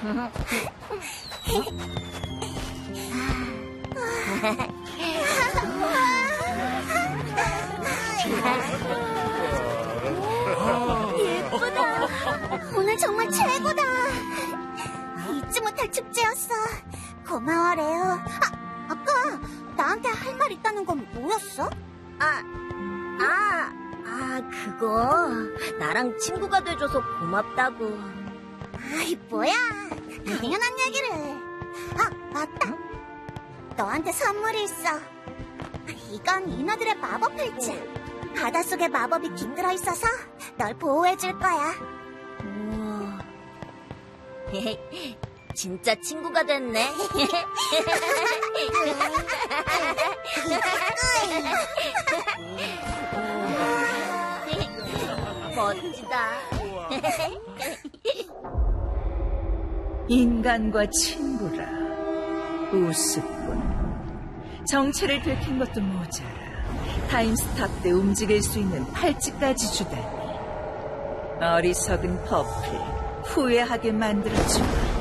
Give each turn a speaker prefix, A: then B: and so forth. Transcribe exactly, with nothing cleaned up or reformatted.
A: 예쁘다. 오늘 정말 최고다. 잊지 못할 축제였어. 고마워, 레오. 아, 아까 나한테 할 말 있다는 건 뭐였어?
B: 아, 아, 아, 그거 나랑 친구가 돼줘서 고맙다고.
A: 아이, 뭐야. 당연한 얘기를. 아, 맞다. 너한테 선물이 있어. 이건 인어들의 마법 필지야. 바닷속에 마법이 깃들어 있어서 널 보호해줄 거야.
B: 우와. 진짜 친구가 됐네. 멋지다.
C: 인간과 친구라. 우습군. 정체를 들킨 것도 모자라. 타임스탑 때 움직일 수 있는 팔찌까지 주다니. 어리석은 퍼플, 후회하게 만들어주마.